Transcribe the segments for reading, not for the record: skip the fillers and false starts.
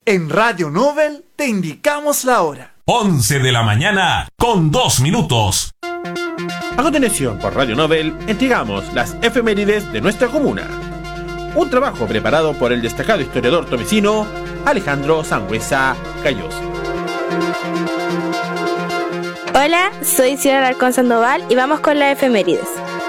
En Radio Nobel te indicamos la hora. 11 de la mañana con 2 minutos. A continuación, por Radio Nobel, entregamos las efemérides de nuestra comuna. Un trabajo preparado por el destacado historiador tomecino Alejandro Sangüesa Callos. Hola, soy Ciara Alarcón Sandoval y vamos con las efemérides.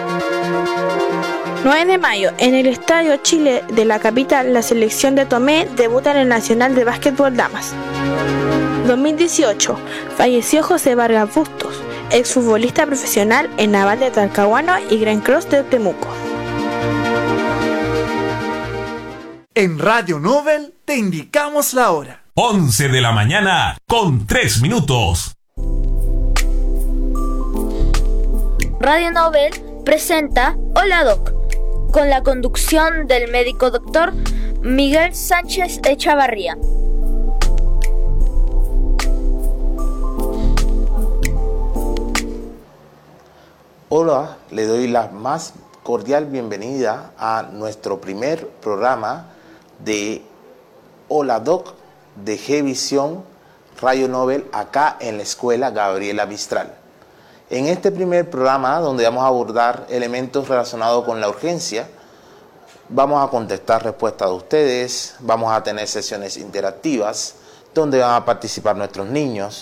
9 de mayo, en el Estadio Chile de la capital, la selección de Tomé debuta en el Nacional de Básquetbol Damas. 2018, falleció José Vargas Bustos, exfutbolista profesional en Naval de Talcahuano y Gran Cross de Temuco. En Radio Nobel te indicamos la hora. 11 de la mañana con 3 minutos. Radio Nobel presenta Hola Doc, con la conducción del médico doctor Miguel Sánchez Echavarría. Hola, le doy la más cordial bienvenida a nuestro primer programa de Hola Doc de G-Visión Radio Nobel acá en la Escuela Gabriela Mistral. En este primer programa, donde vamos a abordar elementos relacionados con la urgencia, vamos a contestar respuestas de ustedes, vamos a tener sesiones interactivas, donde van a participar nuestros niños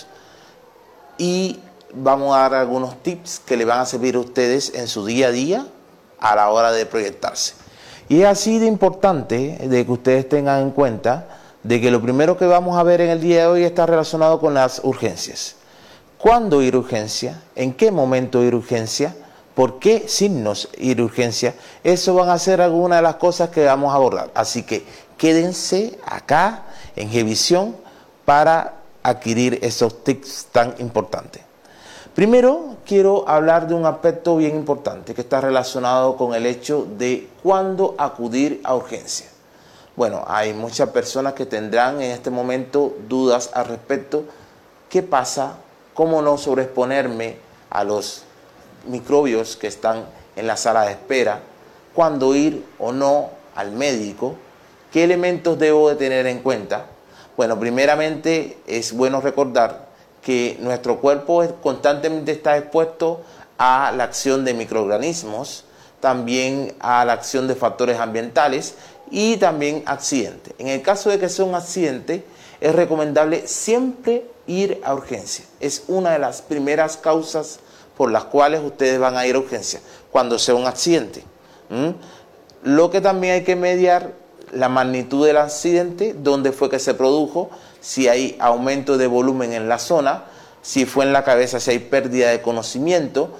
y vamos a dar algunos tips que le van a servir a ustedes en su día a día a la hora de proyectarse. Y es así de importante de que ustedes tengan en cuenta de que lo primero que vamos a ver en el día de hoy está relacionado con las urgencias. ¿Cuándo ir a urgencia? ¿En qué momento ir a urgencia? ¿Por qué signos ir a urgencia? Eso van a ser algunas de las cosas que vamos a abordar. Así que quédense acá en G-Visión para adquirir esos tips tan importantes. Primero, quiero hablar de un aspecto bien importante que está relacionado con el hecho de cuándo acudir a urgencia. Bueno, hay muchas personas que tendrán en este momento dudas al respecto. ¿Qué pasa? ¿Cómo no sobreexponerme a los microbios que están en la sala de espera? ¿Cuándo ir o no al médico? ¿Qué elementos debo de tener en cuenta? Bueno, primeramente es bueno recordar que nuestro cuerpo constantemente está expuesto a la acción de microorganismos, también a la acción de factores ambientales y también accidentes. En el caso de que sea un accidente, es recomendable siempre ir a urgencia. Es una de las primeras causas por las cuales ustedes van a ir a urgencia, cuando sea un accidente. Lo que también hay que mediar la magnitud del accidente, dónde fue que se produjo, si hay aumento de volumen en la zona, si fue en la cabeza, si hay pérdida de conocimiento,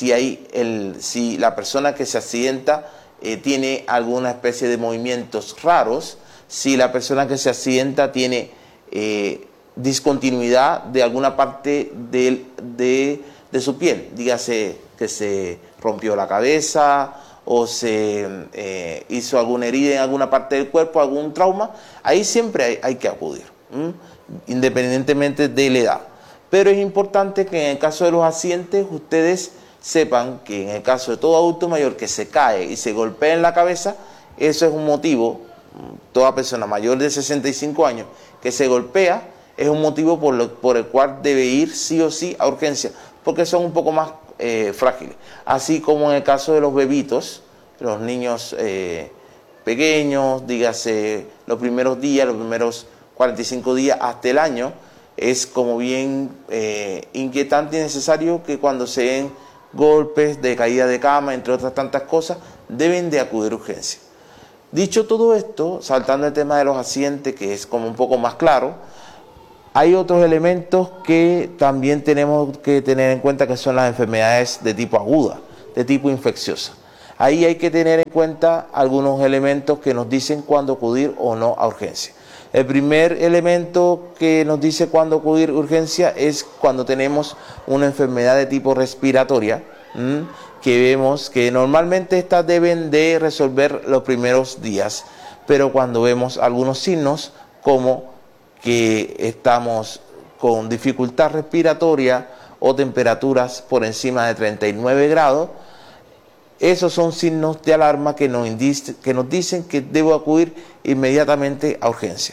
si la persona que se accidenta tiene alguna especie de movimientos raros, si la persona que se accidenta tiene discontinuidad de alguna parte de su piel, dígase que se rompió la cabeza o se hizo alguna herida en alguna parte del cuerpo, algún trauma, ahí siempre hay que acudir, independientemente de la edad. Pero es importante que en el caso de los accidentes ustedes sepan que en el caso de todo adulto mayor que se cae y se golpea en la cabeza, eso es un motivo. Toda persona mayor de 65 años que se golpea es un motivo por el cual debe ir sí o sí a urgencia, porque son un poco más frágiles. Así como en el caso de los bebitos, los niños pequeños, dígase los primeros días, los primeros 45 días hasta el año, es como bien inquietante y necesario que cuando se den golpes de caída de cama, entre otras tantas cosas, deben de acudir a urgencia. Dicho todo esto, saltando el tema de los accidentes, que es como un poco más claro, hay otros elementos que también tenemos que tener en cuenta, que son las enfermedades de tipo aguda, de tipo infecciosa. Ahí hay que tener en cuenta algunos elementos que nos dicen cuándo acudir o no a urgencia. El primer elemento que nos dice cuándo acudir a urgencia es cuando tenemos una enfermedad de tipo respiratoria, que vemos que normalmente estas deben de resolver los primeros días, pero cuando vemos algunos signos como que estamos con dificultad respiratoria o temperaturas por encima de 39 grados, esos son signos de alarma que nos dicen que debo acudir inmediatamente a urgencia.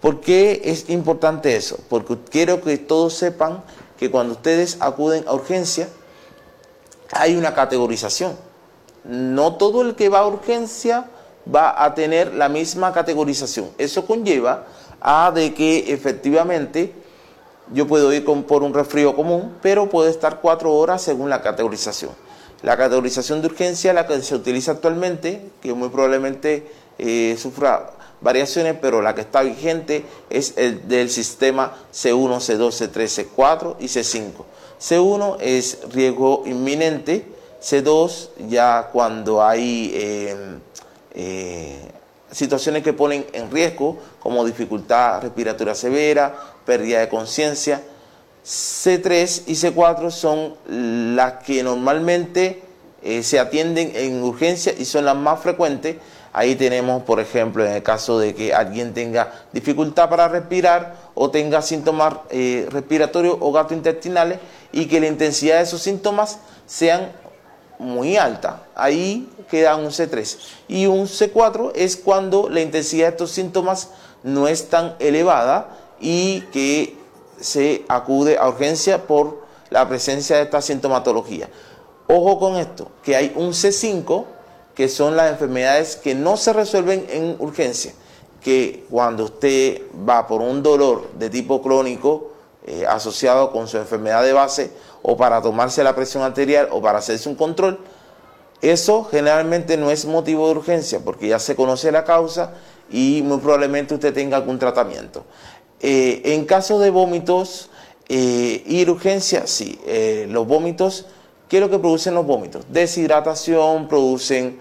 ¿Por qué es importante eso? Porque quiero que todos sepan que cuando ustedes acuden a urgencia hay una categorización. No todo el que va a urgencia va a tener la misma categorización. Eso conlleva a de que efectivamente yo puedo ir por un resfrío común, pero puedo estar 4 horas según la categorización. La categorización de urgencia, la que se utiliza actualmente, que muy probablemente sufra variaciones, pero la que está vigente es el del sistema C1, C2, C3, C4 y C5. C1 es riesgo inminente, C2 ya cuando hay situaciones que ponen en riesgo, como dificultad respiratoria severa, pérdida de conciencia. C3 y C4 son las que normalmente se atienden en urgencia y son las más frecuentes. Ahí tenemos, por ejemplo, en el caso de que alguien tenga dificultad para respirar o tenga síntomas respiratorios o gastrointestinales y que la intensidad de esos síntomas sean muy alta. Ahí queda un C3. Y un C4 es cuando la intensidad de estos síntomas no es tan elevada y que se acude a urgencia por la presencia de esta sintomatología. Ojo con esto, que hay un C5, que son las enfermedades que no se resuelven en urgencia, que cuando usted va por un dolor de tipo crónico asociado con su enfermedad de base o para tomarse la presión arterial o para hacerse un control, eso generalmente no es motivo de urgencia porque ya se conoce la causa y muy probablemente usted tenga algún tratamiento. En caso de vómitos y urgencia, sí, los vómitos, ¿qué es lo que producen los vómitos? Deshidratación, producen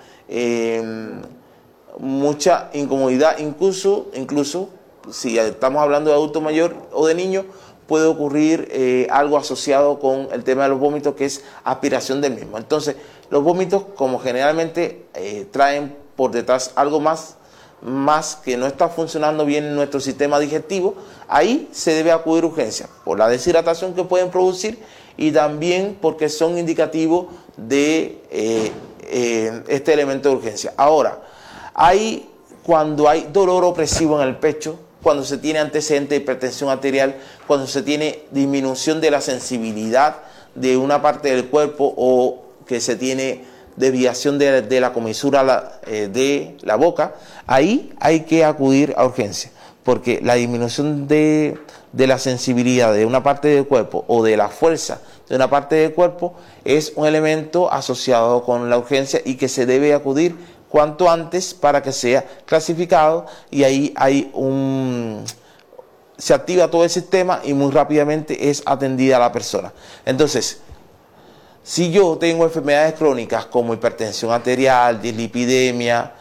mucha incomodidad, incluso si estamos hablando de adulto mayor o de niño, puede ocurrir algo asociado con el tema de los vómitos, que es aspiración del mismo. Entonces, los vómitos, como generalmente traen por detrás algo más que no está funcionando bien en nuestro sistema digestivo, ahí se debe acudir a urgencia por la deshidratación que pueden producir y también porque son indicativos de este elemento de urgencia. Ahora, cuando hay dolor opresivo en el pecho, cuando se tiene antecedente de hipertensión arterial, cuando se tiene disminución de la sensibilidad de una parte del cuerpo o que se tiene desviación de la comisura de la boca, ahí hay que acudir a urgencia, porque la disminución de la sensibilidad de una parte del cuerpo o de la fuerza de una parte del cuerpo es un elemento asociado con la urgencia y que se debe acudir cuanto antes para que sea clasificado y ahí se activa todo el sistema y muy rápidamente es atendida la persona. Entonces, si yo tengo enfermedades crónicas como hipertensión arterial, dislipidemia,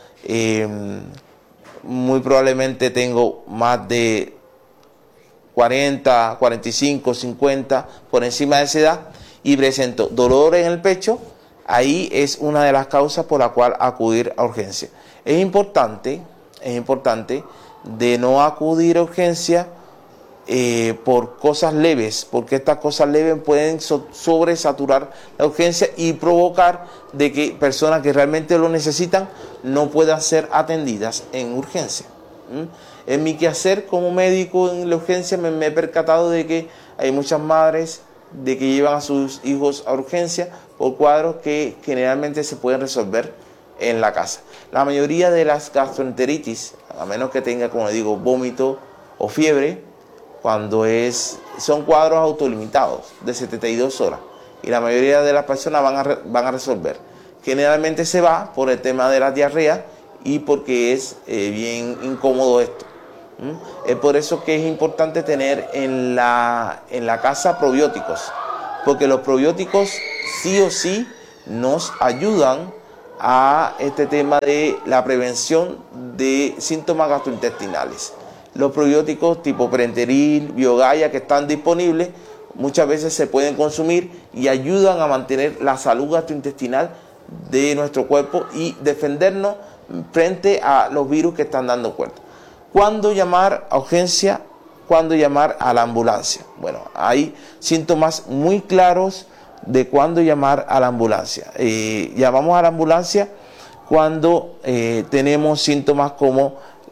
muy probablemente tengo más de 40, 45, 50 por encima de esa edad y presento dolor en el pecho, ahí es una de las causas por la cual acudir a urgencia. Es importante de no acudir a urgencia por cosas leves, porque estas cosas leves pueden sobresaturar la urgencia y provocar de que personas que realmente lo necesitan no puedan ser atendidas en urgencia. En mi quehacer como médico en la urgencia me he percatado de que hay muchas madres de que llevan a sus hijos a urgencia por cuadros que generalmente se pueden resolver en la casa. La mayoría de las gastroenteritis, a menos que tenga, como digo, vómito o fiebre, son cuadros autolimitados de 72 horas y la mayoría de las personas van a resolver. Generalmente se va por el tema de la diarrea y porque es bien incómodo esto. Es por eso que es importante tener en la casa probióticos, porque los probióticos sí o sí nos ayudan a este tema de la prevención de síntomas gastrointestinales. Los probióticos tipo Parenteril, Biogaya que están disponibles muchas veces se pueden consumir y ayudan a mantener la salud gastrointestinal de nuestro cuerpo y defendernos frente a los virus que están dando cuenta. ¿Cuándo llamar a urgencia? ¿Cuándo llamar a la ambulancia? Bueno, hay síntomas muy claros de cuándo llamar a la ambulancia. Llamamos a la ambulancia cuando tenemos síntomas como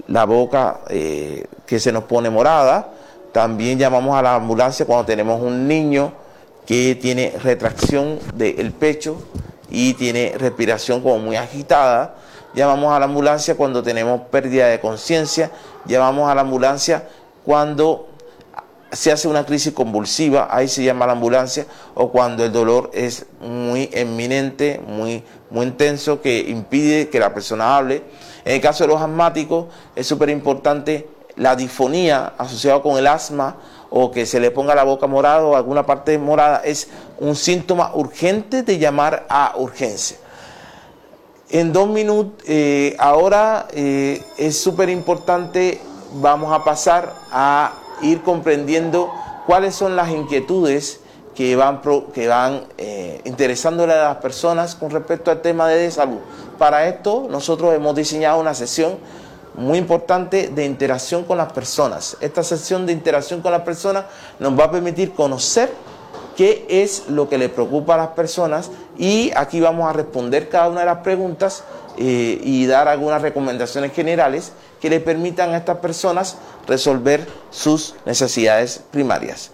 la boca que se nos pone morada. También llamamos a la ambulancia cuando tenemos un niño que tiene retracción del pecho y tiene respiración como muy agitada. Llamamos a la ambulancia cuando tenemos pérdida de conciencia. Llamamos a la ambulancia cuando se hace una crisis convulsiva, ahí se llama a la ambulancia, o cuando el dolor es muy inminente, muy intenso, que impide que la persona hable. En el caso de los asmáticos es súper importante la disfonía asociada con el asma, o que se le ponga la boca morada o alguna parte morada, es un síntoma urgente de llamar a urgencia. En 2 minutos, ahora es súper importante, vamos a pasar a ir comprendiendo cuáles son las inquietudes que van interesándole a las personas con respecto al tema de salud. Para esto nosotros hemos diseñado una sesión muy importante de interacción con las personas. Esta sesión de interacción con las personas nos va a permitir conocer qué es lo que le preocupa a las personas, y aquí vamos a responder cada una de las preguntas y dar algunas recomendaciones generales que le permitan a estas personas resolver sus necesidades primarias.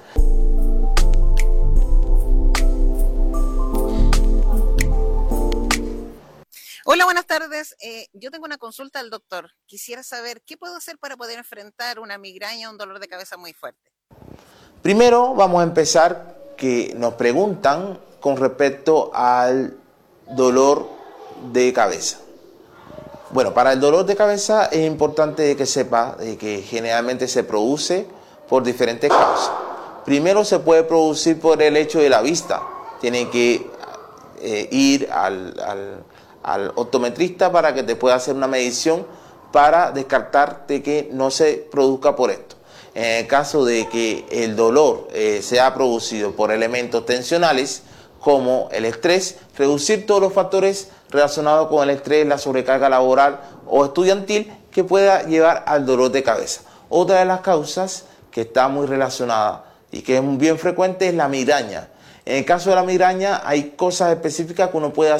Hola, buenas tardes. Yo tengo una consulta al doctor. Quisiera saber qué puedo hacer para poder enfrentar una migraña o un dolor de cabeza muy fuerte. Primero vamos a empezar que nos preguntan con respecto al dolor de cabeza. Bueno, para el dolor de cabeza es importante que sepa de que generalmente se produce por diferentes causas. Primero se puede producir por el hecho de la vista. Tienen que ir al optometrista para que te pueda hacer una medición para descartar de que no se produzca por esto. En el caso de que el dolor sea producido por elementos tensionales como el estrés, reducir todos los factores relacionados con el estrés, la sobrecarga laboral o estudiantil que pueda llevar al dolor de cabeza. Otra de las causas que está muy relacionada y que es bien frecuente es la migraña. En el caso de la migraña hay cosas específicas que uno puede